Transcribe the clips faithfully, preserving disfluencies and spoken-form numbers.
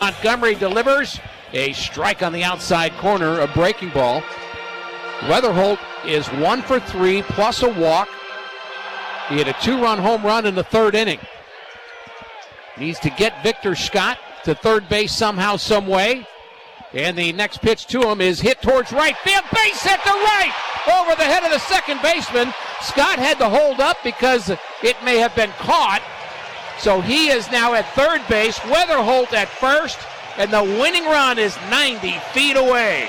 Montgomery delivers a strike on the outside corner, a breaking ball. Weatherholt is one for three plus a walk. He had a two-run home run in the third inning. Needs to get Victor Scott to third base somehow, some way. And the next pitch to him is hit towards right field. Base hit to right over the head of the second baseman. Scott had to hold up because it may have been caught. So he is now at third base. Weatherholt at first. And the winning run is ninety feet away.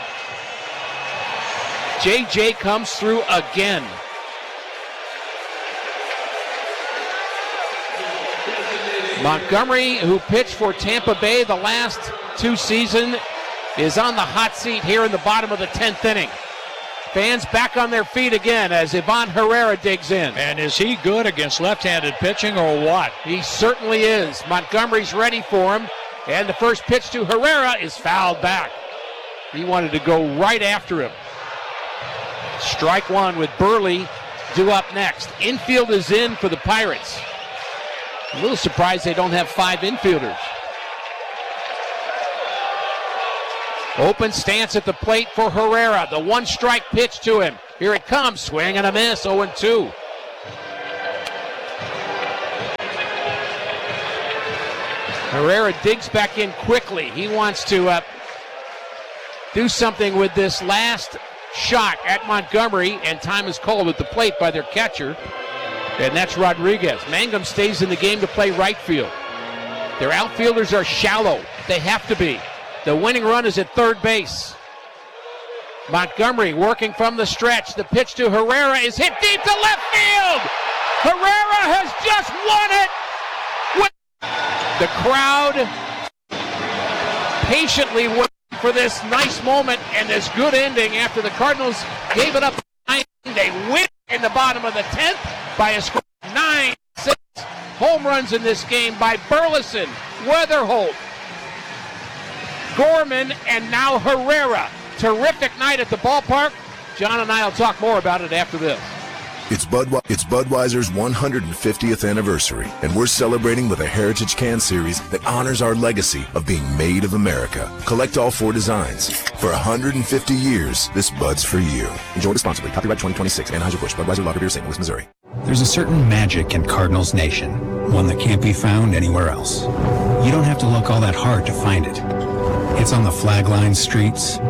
J J comes through again. Montgomery, who pitched for Tampa Bay the last two seasons, is on the hot seat here in the bottom of the tenth inning. Fans back on their feet again as Ivan Herrera digs in. And is he good against left-handed pitching or what? He certainly is. Montgomery's ready for him. And the first pitch to Herrera is fouled back. He wanted to go right after him. Strike one with Burley due up next. Infield is in for the Pirates. A little surprised they don't have five infielders. Open stance at the plate for Herrera. The one strike pitch to him. Here it comes. Swing and a miss. oh and two. Herrera digs back in quickly. He wants to uh, do something with this last shot at Montgomery, and time is called at the plate by their catcher, and that's Rodriguez. Mangum stays in the game to play right field. Their outfielders are shallow. They have to be. The winning run is at third base. Montgomery working from the stretch. The pitch to Herrera is hit deep to left field. Herrera has just won it. The crowd patiently waiting for this nice moment and this good ending after the Cardinals gave it up. They win in the bottom of the tenth by a score of nine six. Home runs in this game by Burleson, Weatherholt, Gorman, and now Herrera. Terrific night at the ballpark. John and I will talk more about it after this. It's, Budwe- it's Budweiser's one hundred fiftieth anniversary, and we're celebrating with a Heritage Can Series that honors our legacy of being made of America. Collect all four designs. For one hundred fifty years, this Bud's for you. Enjoy responsibly. Copyright twenty twenty-six. Anheuser-Busch. Budweiser Lager Beer, Saint Louis, Missouri. There's a certain magic in Cardinals Nation, one that can't be found anywhere else. You don't have to look all that hard to find it. It's on the flag-lined streets,